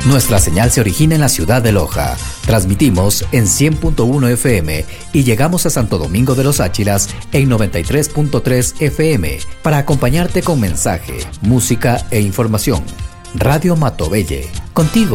Nuestra señal se origina en la ciudad de Loja. Transmitimos en 100.1 FM y llegamos a Santo Domingo de los Áchilas en 93.3 FM para acompañarte con mensaje, música e información. Radio Matobelle, contigo